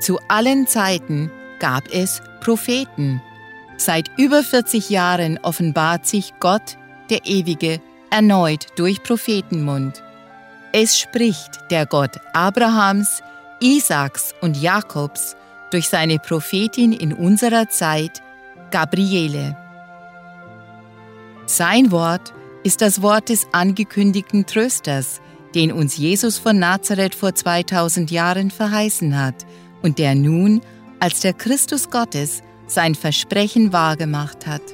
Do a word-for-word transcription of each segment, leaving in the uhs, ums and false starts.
Zu allen Zeiten gab es Propheten. Seit über vierzig Jahren offenbart sich Gott, der Ewige, erneut durch Prophetenmund. Es spricht der Gott Abrahams, Isaaks und Jakobs durch seine Prophetin in unserer Zeit, Gabriele. Sein Wort ist das Wort des angekündigten Trösters, den uns Jesus von Nazareth vor zweitausend Jahren verheißen hat und der nun, als der Christus Gottes, sein Versprechen wahrgemacht hat.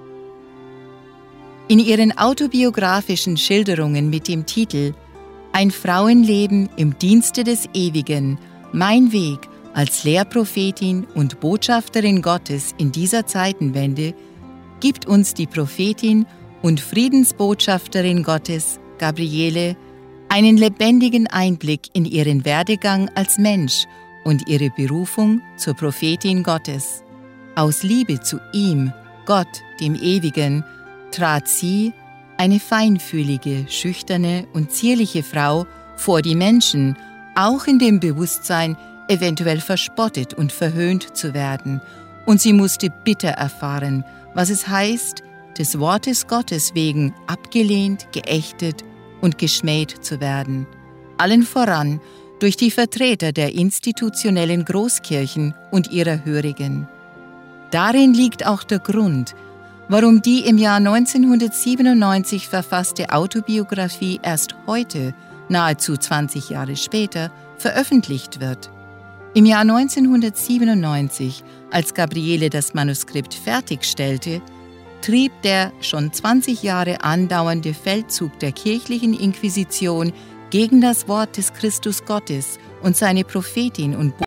In ihren autobiografischen Schilderungen mit dem Titel »Ein Frauenleben im Dienste des Ewigen, mein Weg als Lehrprophetin und Botschafterin Gottes in dieser Zeitenwende« gibt uns die Prophetin und Friedensbotschafterin Gottes, Gabriele, einen lebendigen Einblick in ihren Werdegang als Mensch und ihre Berufung zur Prophetin Gottes. Aus Liebe zu ihm, Gott, dem Ewigen, trat sie, eine feinfühlige, schüchterne und zierliche Frau, vor die Menschen, auch in dem Bewusstsein, eventuell verspottet und verhöhnt zu werden. Und sie musste bitter erfahren, was es heißt, des Wortes Gottes wegen abgelehnt, geächtet und geschmäht zu werden. Allen voran durch die Vertreter der institutionellen Großkirchen und ihrer Hörigen. Darin liegt auch der Grund, warum die im Jahr neunzehnhundertsiebenundneunzig verfasste Autobiografie erst heute, nahezu zwanzig Jahre später, veröffentlicht wird. Im Jahr neunzehnhundertsiebenundneunzig, als Gabriele das Manuskript fertigstellte, trieb der schon zwanzig Jahre andauernde Feldzug der kirchlichen Inquisition gegen das Wort des Christus Gottes und seine Prophetin und